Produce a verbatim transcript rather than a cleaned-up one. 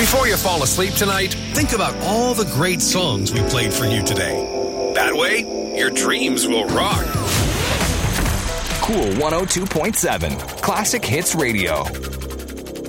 Before you fall asleep tonight, think about all the great songs we played for you today. That way, your dreams will rock. Cool one oh two point seven, Classic Hits Radio.